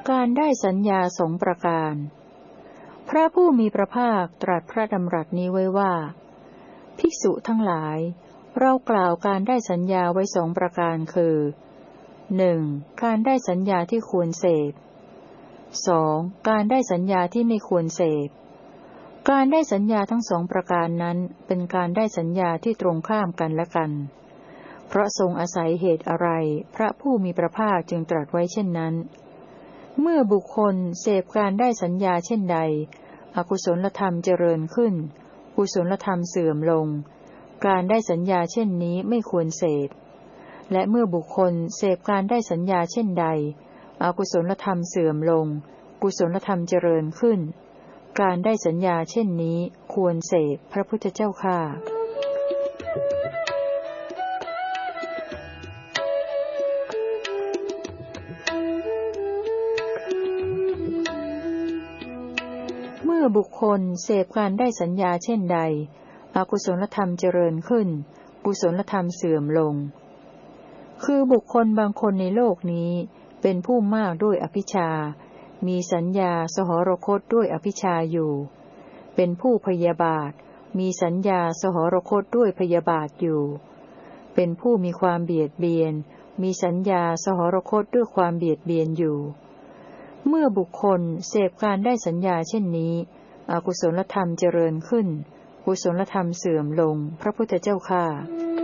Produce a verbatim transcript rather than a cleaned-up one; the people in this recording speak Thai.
การได้สัญญาสองประการพระผู้มีพระภาคตรัสพระดำรัสนี้ไว้ว่าภิกษุทั้งหลายเรากล่าวการได้สัญญาไว้สองประการคือหนึ่งการได้สัญญาที่ควรเสพสองการได้สัญญาที่ไม่ควรเสพการได้สัญญาทั้งสองประการนั้นเป็นการได้สัญญาที่ตรงข้ามกันและกันเพราะทรงอาศัยเหตุอะไรพระผู้มีพระภาคจึงตรัสไว้เช่นนั้นเมื่อบุคคลเสพการได้สัญญาเช่นใดอกุศลธรรมเจริญขึ้นกุศลธรรมเสื่อมลงการได้สัญญาเช่นนี้ไม่ควรเสพและเมื่อบุคคลเสพการได้สัญญาเช่นใดอกุศลธรรมเสื่อมลงกุศลธรรมเจริญขึ้นการได้สัญญาเช่นนี้ควรเสพพระพุทธเจ้าข้าเมื่อบุคคลเสพการได้สัญญาเช่นใดอกุศลธรรมเจริญขึ้นกุศลธรรมเสื่อมลงคือบุคคลบางคนในโลกนี้เป็นผู้มากด้วยอภิชฌามีสัญญาสหรคตด้วยอภิชฌาอยู่เป็นผู้พยาบาทมีสัญญาสหรคตด้วยพยาบาทอยู่เป็นผู้มีความเบียดเบียนมีสัญญาสหรคตด้วยความเบียดเบียนอยู่เมื่อบุคคลเสพการได้สัญญาเช่นนี้อกุศลธรรมเจริญขึ้นกุศลธรรมเสื่อมลงพระพุทธเจ้าข้า